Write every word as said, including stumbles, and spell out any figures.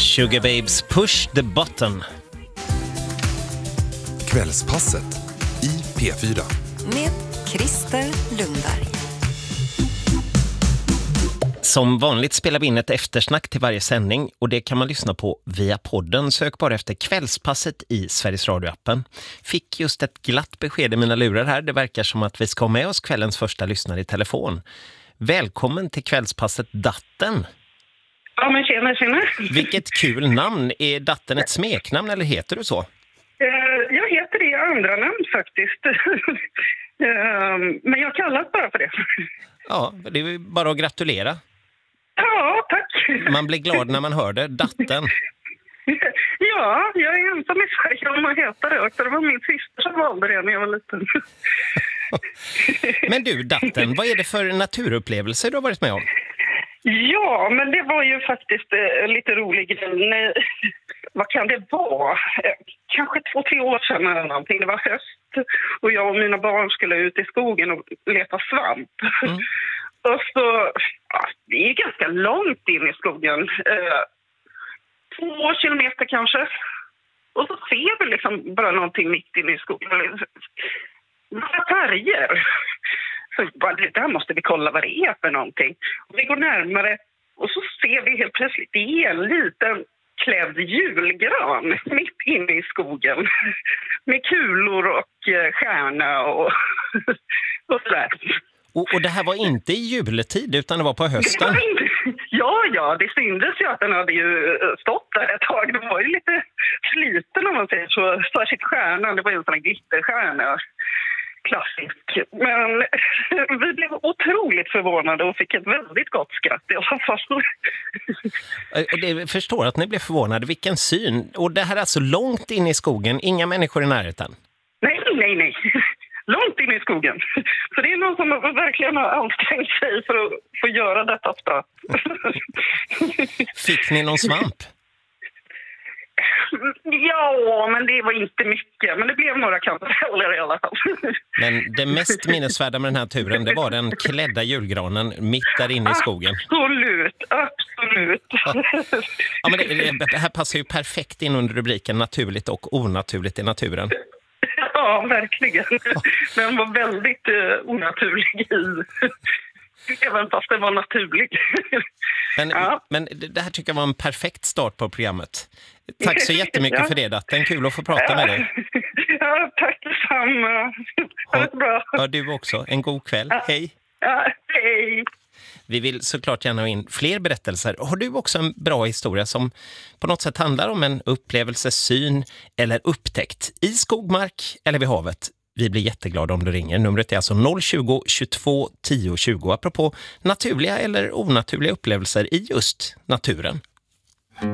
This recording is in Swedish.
Sugar Babes, Push the Button. Kvällspasset i P fyra. Med Christer Lundberg. Som vanligt spelar vi in ett eftersnack till varje sändning och det kan man lyssna på via podden. Sök bara efter Kvällspasset i Sveriges Radio-appen. Fick just ett glatt besked i mina lurar här. Det verkar som att vi ska ha med oss kvällens första lyssnare i telefon. Välkommen till Kvällspasset Datten. Ja, men tjena, tjena. Vilket kul namn. Är Datten ett smeknamn eller heter du så? Uh, jag heter det i andra namn faktiskt. uh, men jag kallas bara för det. Ja, det är bara att gratulera. Ja, tack. Man blir glad när man hör det. Datten. Ja, jag är ensam i Sverige om att heta det också. Det var min syster som valde det när jag var liten. Men du, Datten, vad är det för naturupplevelser du har varit med om? Ja, men det var ju faktiskt eh, lite rolig. Nej, vad kan det vara? Eh, kanske två, tre år sedan eller någonting. Det var höst och jag och mina barn skulle ut i skogen och leta svamp. Mm. Och så, ja, det är ganska långt in i skogen. Eh, två kilometer kanske. Och så ser vi liksom bara någonting mitt inne i skogen. Några färger. Så bara, det där måste vi kolla vad det är för någonting. Och vi går närmare och så ser vi helt plötsligt det är en liten klädd julgran mitt inne i skogen. Med kulor och eh, stjärna och, och sådär. Och, och det här var inte i juletid utan det var på hösten? Ja, ja, det syntes ju att den hade ju stått där ett tag. Den var ju lite sliten om man säger så. Särskilt stjärnan, det var ju en sån här glitterstjärna. Klassisk. Men vi blev otroligt förvånade och fick ett väldigt gott skratt i alla fall. Jag förstår att ni blev förvånade. Vilken syn. Och det här är alltså långt in i skogen. Inga människor i närheten. Nej, nej, nej. Långt in i skogen. Så det är någon som verkligen har ansträngt sig för att få göra detta bra. Fick ni någon svamp? Ja, men det var inte mycket. Men det blev några kantareller i alla fall. Men det mest minnesvärda med den här turen, det var den klädda julgranen mitt där inne i skogen. Absolut, absolut. Ja, ja men det, det här passar ju perfekt in under rubriken naturligt och onaturligt i naturen. Ja, verkligen. Den var väldigt uh, onaturlig i... Även fast den var naturlig. Men, ja. men det här tycker jag var en perfekt start på programmet. Tack så jättemycket ja. för det, Datten. Kul att få prata ja. med dig. Ja, tack detsamma. Ha det bra. Ja, du också. En god kväll. Ja. Hej. Ja, hej. Vi vill såklart gärna ha in fler berättelser. Har du också en bra historia som på något sätt handlar om en upplevelse, syn eller upptäckt i skogmark eller vid havet? Vi blir jätteglada om du ringer. Numret är alltså noll tjugo, tjugotvå, tio tjugo. Apropå naturliga eller onaturliga upplevelser i just naturen.